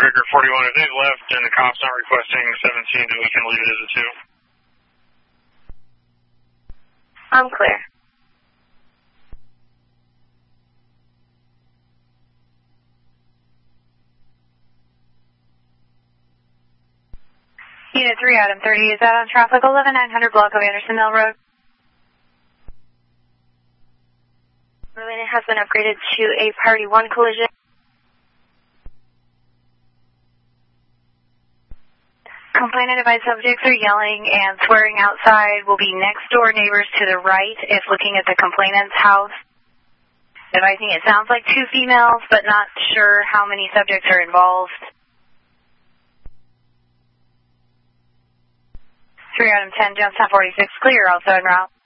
Trigger 41, if they've left and the cop's not requesting 17, then we can leave it as a 2. I'm clear. Unit 3, item 30, is that on traffic 11900 block of Anderson Mill Road? It has been upgraded to a Party 1 collision. Complainant advised subjects are yelling and swearing outside. Will be next door neighbors to the right if looking at the complainant's house. Advising it sounds like 2 females, but not sure how many subjects are involved. 3 item 10, Johnstown 46, clear outside route.